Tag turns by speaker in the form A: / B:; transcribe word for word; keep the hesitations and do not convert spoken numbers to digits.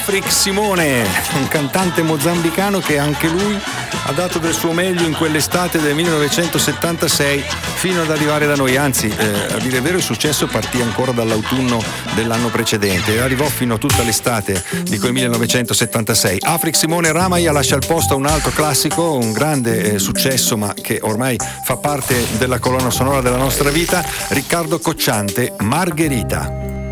A: Afrique Simone, un cantante mozambicano che anche lui ha dato del suo meglio in quell'estate del millenovecentosettantasei fino ad arrivare da noi, anzi eh, a dire il vero il successo partì ancora dall'autunno dell'anno precedente e arrivò fino a tutta l'estate di quel millenovecentosettantasei. Afrique Simone Ramaya lascia il posto a un altro classico, un grande eh, successo ma che ormai fa parte della colonna sonora della nostra vita, Riccardo Cocciante, Margherita.